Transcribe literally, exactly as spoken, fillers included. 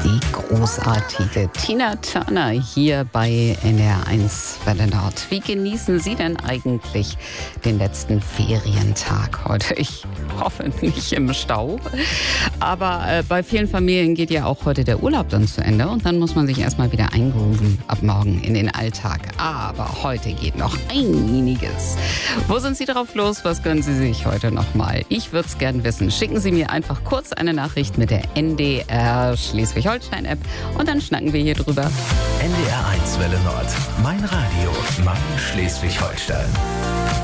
Die großartige Tina Turner hier bei N D R eins Welle Nord. Wie genießen Sie denn eigentlich den letzten Ferientag heute? Ich hoffe nicht im Stau. Aber äh, bei vielen Familien geht ja auch heute der Urlaub dann zu Ende. Und dann muss man sich erstmal wieder eingrooven ab morgen in den Alltag. Aber heute geht noch einiges. Wo sind Sie drauf los? Was gönnen Sie sich heute nochmal? Ich würde es gern wissen. Schicken Sie mir einfach kurz eine Nachricht mit der N D R Schleswig-Holstein-App und dann schnacken wir hier drüber. N D R eins Welle Nord. Mein Radio, mein Schleswig-Holstein.